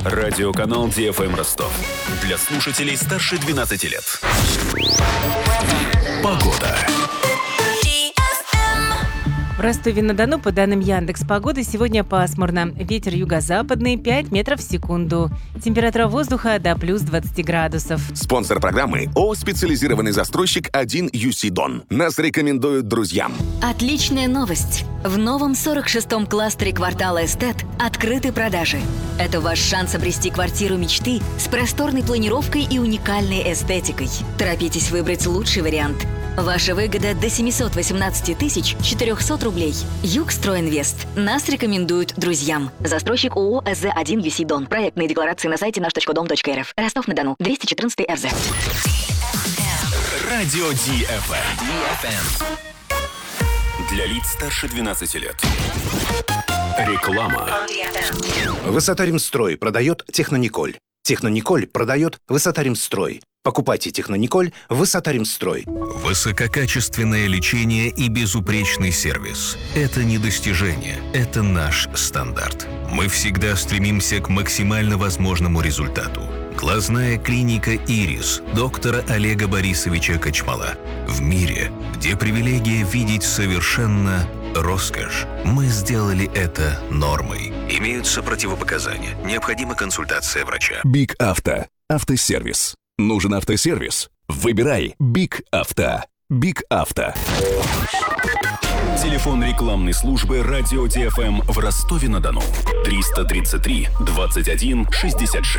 Радиоканал DFM Ростов. Для слушателей старше 12 лет. Погода. В Ростове-на-Дону, по данным Яндекс.Погоды, сегодня пасмурно. Ветер юго-западный 5 метров в секунду. Температура воздуха до плюс 20 градусов. Спонсор программы ООО «Специализированный застройщик 1UC Дон». Нас рекомендуют друзьям. Отличная новость. В новом 46-м кластере квартала «Эстет» открыты продажи. Это ваш шанс обрести квартиру мечты с просторной планировкой и уникальной эстетикой. Торопитесь выбрать лучший вариант. Ваша выгода до 718 400 рублей. Югстройинвест. Нас рекомендуют друзьям. Застройщик ООО «СЗ1UC Дон». Проектные декларации на сайте наш.дом.рф. Ростов-на-Дону. 214 РЗ. Радио DFM. Для лиц старше 12 лет. Реклама. Высота-Ремстрой продает Технониколь. Технониколь продает Высота-Ремстрой. Покупайте Технониколь Высота-Ремстрой. Высококачественное лечение и безупречный сервис – это не достижение, это наш стандарт. Мы всегда стремимся к максимально возможному результату. Глазная клиника «Ирис» доктора Олега Борисовича Кочмала. В мире, где привилегия видеть совершенно роскошь, мы сделали это нормой. Имеются противопоказания. Необходима консультация врача. Биг Авто. Автосервис. Нужен автосервис? Выбирай Биг Авто. Биг Авто. Телефон рекламной службы радио DFM в Ростове-на-Дону. 333 21 66.